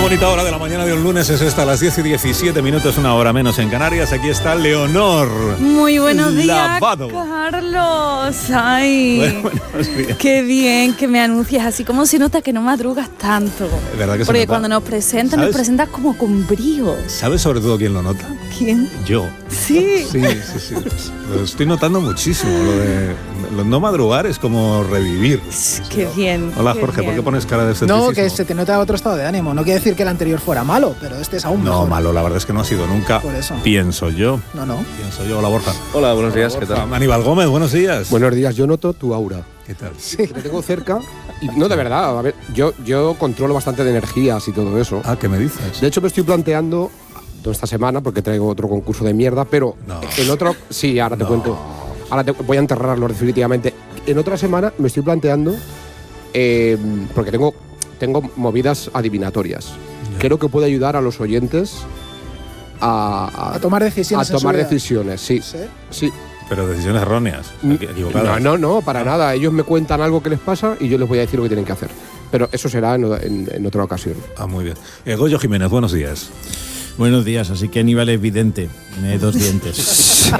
bonita hora de la mañana de un lunes es esta, a las 10:17, una hora menos en Canarias. Aquí está Leonor. Muy buenos días, Lavado. Carlos. Ay, buenos días. Qué bien que me anuncias así. ¿Cómo se nota que no madrugas tanto? Es verdad que porque se nota. cuando nos presentas, ¿Sabes? nos presentas como con brío. ¿Sabes sobre todo quién lo nota? ¿Quién? Yo. Sí. Sí. Lo estoy notando muchísimo. Lo no madrugar es como revivir. Qué bien. Hola, qué Jorge, bien. ¿por qué pones cara de escepticismo? No, que se te nota otro estado de ánimo. No quiere decir que el anterior fuera malo, pero este es aún mejor. No, malo, la verdad es que no ha sido nunca. Por eso. Pienso yo. No. Pienso yo. Hola, Borja. Hola, buenos días, ¿qué tal? Aníbal Gómez, buenos días. Buenos días, yo noto tu aura. ¿Qué tal? Sí. Te tengo cerca y no, de verdad, a ver, yo controlo bastante de energías y todo eso. Ah, ¿qué me dices? De hecho, me estoy planteando toda esta semana, porque traigo otro concurso de mierda, pero No. en otro... Sí, ahora te No. cuento. Ahora voy a enterrarlo definitivamente. En otra semana me estoy planteando, porque tengo movidas adivinatorias. Ya. Creo que puede ayudar a los oyentes a tomar decisiones. a tomar en su vida. decisiones, sí. ¿Sí? Sí. Pero decisiones erróneas, equivocadas. No, para nada. Ellos me cuentan algo que les pasa y yo les voy a decir lo que tienen que hacer. Pero eso será en otra ocasión. Ah, muy bien. Goyo Jiménez, buenos días. Buenos días, así que Aníbal es vidente, tiene 2 dientes.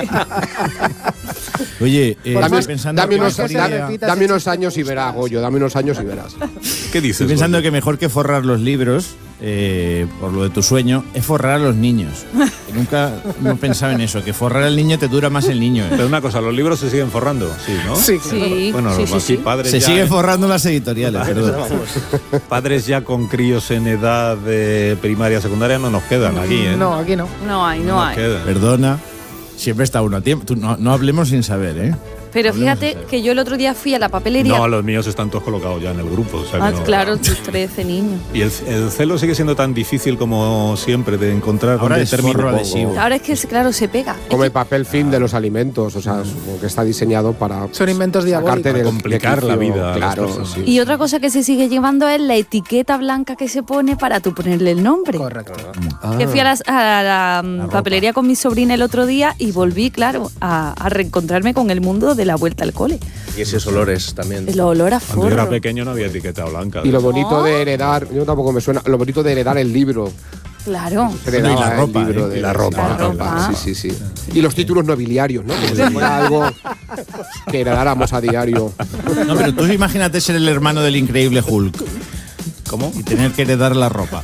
Oye, estoy pensando dame que unos, mejor idea- dame unos años y verás, Goyo, dame unos años y verás. ¿Qué dices? estoy pensando Goyo? que mejor que forrar los libros, por lo de tu sueño, es forrar a los niños. Que nunca hemos pensado en eso, que forrar al niño te dura más el niño. Pero una cosa, los libros se siguen forrando, sí, ¿no? Sí, Sí, Bueno, sí, aquí sí. padres Se ya, sigue forrando las editoriales, perdón. padres ya con críos en edad de primaria, secundaria no nos quedan aquí, ¿eh? No, aquí no. No hay. nos quedan. Perdona, siempre está uno a tiempo. Tú, no hablemos sin saber, ¿eh? Pero Hablemos fíjate en serio. que yo el otro día fui a la papelería. No, los míos están todos colocados ya en el grupo. O sea que Ah, no- claro, tus 13 niños. Y el celo sigue siendo tan difícil como siempre de encontrar Ahora un es forro determinado. adhesivo. Ahora es que, claro, se pega. Como el papel film de los alimentos, o sea, supongo que está diseñado para Son inventos sacarte diabólicos. del Complicar la quicio, vida a las Claro, personas. sí. Y otra cosa que se sigue llevando es la etiqueta blanca que se pone para tú ponerle el nombre. Correcto. Que fui a la ropa. papelería con mi sobrina el otro día y volví, claro, a reencontrarme con el mundo de la vuelta al cole. Y esos olores también. El olor a Cuando yo era forro. pequeño no había etiqueta blanca. Y lo bonito de heredar, yo tampoco me suena, lo bonito de heredar el libro. Claro. Heredaba y la el ropa, libro ¿eh? de- Y la ropa. La ropa. Sí. Y los títulos nobiliarios, ¿no? Como si fuera algo que heredáramos a diario. No, pero tú imagínate ser el hermano del increíble Hulk. ¿Cómo? Y tener que heredar la ropa.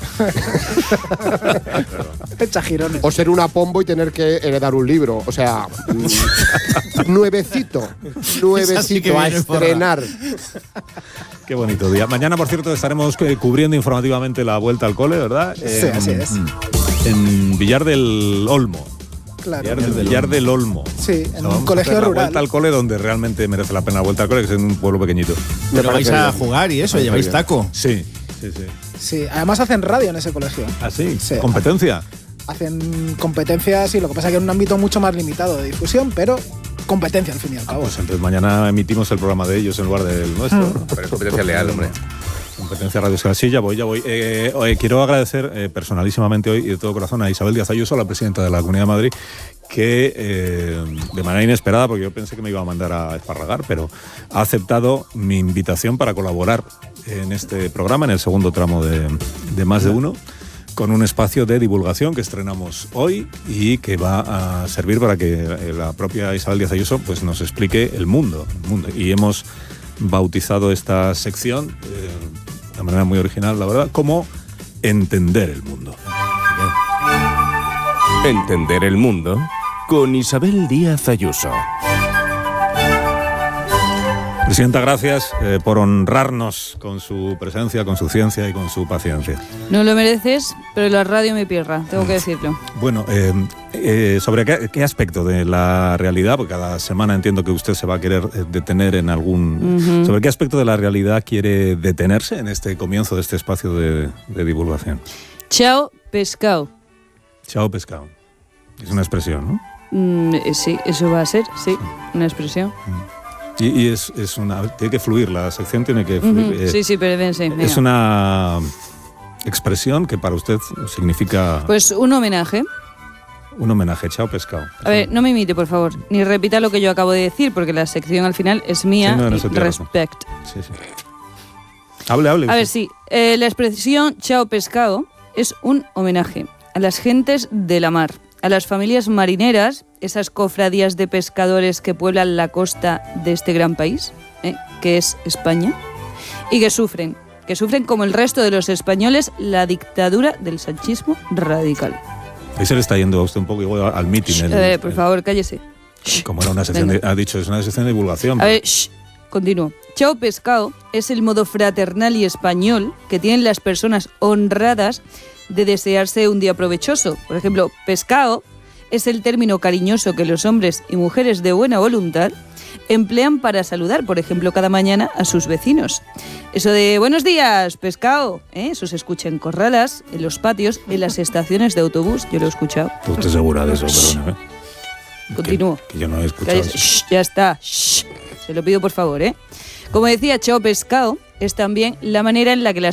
Echa girones. O ser una pombo y tener que heredar un libro. O sea, nuevecito Esa sí que a viene forra. estrenar. Qué bonito día. Mañana, por cierto, estaremos cubriendo informativamente la vuelta al cole, ¿verdad? Sí, así es. En Villar del Olmo. Claro. Villar del Olmo. Sí, O sea, en vamos un a colegio hacer la rural. vuelta al cole donde realmente merece la pena la vuelta al cole, que es en un pueblo pequeñito. Me Pero vais parece a bien. jugar y eso, Me lleváis parece taco. Sí. Sí, además hacen radio en ese colegio. ¿Ah, sí? Sí. ¿Competencia? Hacen competencias y lo que pasa es que en un ámbito mucho más limitado de difusión, pero competencia al fin y al cabo. Pues entonces mañana emitimos el programa de ellos en lugar del nuestro. Pero es competencia leal, hombre. Competencia Radio Escala. Sí, ya voy. Quiero agradecer personalísimamente hoy y de todo corazón a Isabel Díaz Ayuso, la presidenta de la Comunidad de Madrid, que de manera inesperada, porque yo pensé que me iba a mandar a esparragar, pero ha aceptado mi invitación para colaborar en este programa, en el segundo tramo de Más de Uno, con un espacio de divulgación que estrenamos hoy y que va a servir para que la propia Isabel Díaz Ayuso pues, nos explique el mundo. Y hemos bautizado esta sección de manera muy original, la verdad, como Entender el Mundo. Entender el mundo con Isabel Díaz Ayuso. Presidenta, gracias por honrarnos con su presencia, con su ciencia y con su paciencia. No lo mereces, pero la radio me pirra, tengo que decirlo. Bueno, sobre qué aspecto de la realidad, porque cada semana entiendo que usted se va a querer detener en algún... ¿Sobre qué aspecto de la realidad quiere detenerse en este comienzo de este espacio de divulgación? Chao, pescado. Chao, pescado. Es una expresión, ¿no? Sí, eso va a ser, sí, una expresión. Y es una... Tiene que fluir, la sección tiene que fluir. Sí, pero ven, sí, venga. Es una expresión que para usted significa Pues un homenaje. un homenaje. Chao, pescado. A ver, no me imite, por favor, ni repita lo que yo acabo de decir, porque la sección al final es mía. Sí, no, en y eso tiene razón. respect. Sí. Hable. A ver, sí, la expresión chao pescado es un homenaje a las gentes de la mar, a las familias marineras, esas cofradías de pescadores que pueblan la costa de este gran país, que es España, y que sufren como el resto de los españoles la dictadura del sanchismo radical. Ahí se le está yendo a usted un poco igual al mitin. Por favor, cállese. Como era una sección ha dicho, es una sección de divulgación. A ver, continúo. Chao pescado es el modo fraternal y español que tienen las personas honradas de desearse un día provechoso. Por ejemplo, pescado es el término cariñoso que los hombres y mujeres de buena voluntad emplean para saludar, por ejemplo, cada mañana a sus vecinos. Eso de buenos días, pescado, eso se escucha en corralas, en los patios, en las estaciones de autobús. Yo lo he escuchado. ¿Usted segura de eso? Perdona, Continúo. Que yo no he escuchado. Ya está. Se lo pido por favor, Como decía, chao pescado es también la manera en la que las